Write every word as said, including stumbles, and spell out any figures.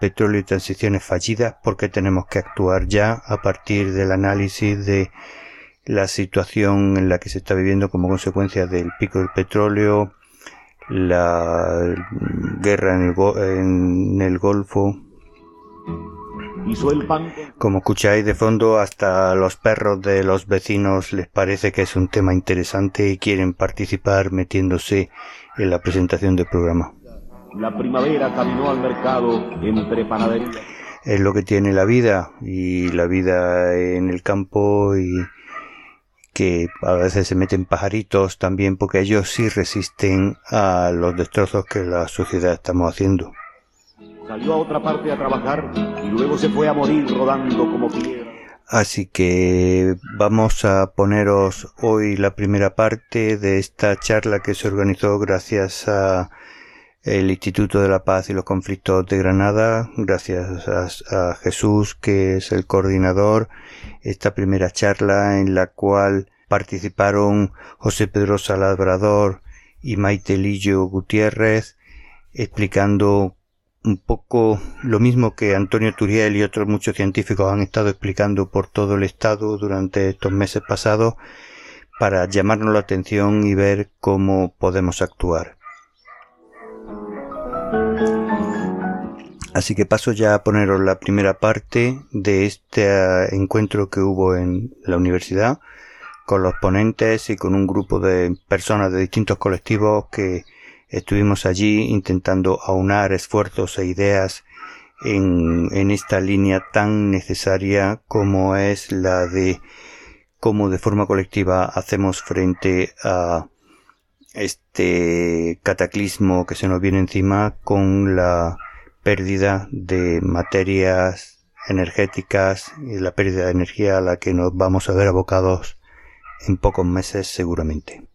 petróleo y transiciones fallidas, porque tenemos que actuar ya a partir del análisis de la situación en la que se está viviendo como consecuencia del pico del petróleo, la guerra en el, go- en el Golfo. Como escucháis de fondo, hasta los perros de los vecinos les parece que es un tema interesante y quieren participar metiéndose en la presentación del programa. La primavera caminó al mercado entre panaderías. Es lo que tiene la vida, y la vida en el campo, y que a veces se meten pajaritos también, porque ellos sí resisten a los destrozos que la sociedad estamos haciendo. Salió a otra parte a trabajar y luego se fue a morir rodando como piedra. Así que vamos a poneros hoy la primera parte de esta charla que se organizó gracias a el Instituto de la Paz y los Conflictos de Granada, gracias a, a Jesús, que es el coordinador. Esta primera charla en la cual participaron José Pedrosa Labrador y Maite Lillo Gutiérrez, explicando un poco lo mismo que Antonio Turiel y otros muchos científicos han estado explicando por todo el estado durante estos meses pasados, para llamarnos la atención y ver cómo podemos actuar. Así que paso ya a poneros la primera parte de este encuentro que hubo en la universidad con los ponentes y con un grupo de personas de distintos colectivos que estuvimos allí intentando aunar esfuerzos e ideas en, en esta línea tan necesaria como es la de cómo de forma colectiva hacemos frente a este cataclismo que se nos viene encima con la pérdida de materias energéticas y la pérdida de energía a la que nos vamos a ver abocados en pocos meses seguramente.